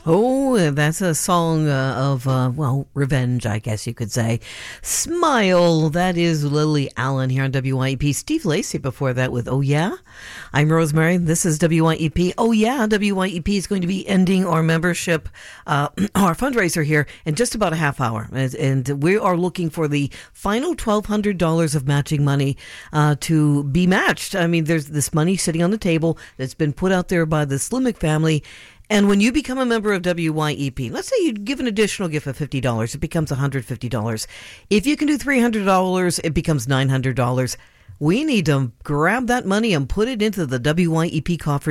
Oh, that's a song of, revenge, I guess you could say. Smile. That is Lily Allen here on WYEP. Steve Lacey before that with Oh Yeah. I'm Rosemary. This is WYEP. Oh Yeah, WYEP is going to be ending our membership, our fundraiser here in just about a half hour. And we are looking for the final $1,200 of matching money to be matched. I mean, there's this money sitting on the table that's been put out there by the Slimmick family. And when you become a member of WYEP, let's say you give an additional gift of $50, it becomes $150. If you can do $300, it becomes $900. We need to grab that money and put it into the WYEP coffers